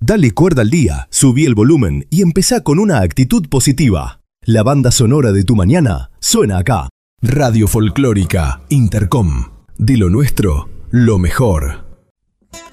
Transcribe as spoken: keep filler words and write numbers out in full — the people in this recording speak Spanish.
Dale cuerda al día, subí el volumen y empezá con una actitud positiva. La banda sonora de tu mañana suena acá. Radio Folclórica Intercom. De lo nuestro, lo mejor.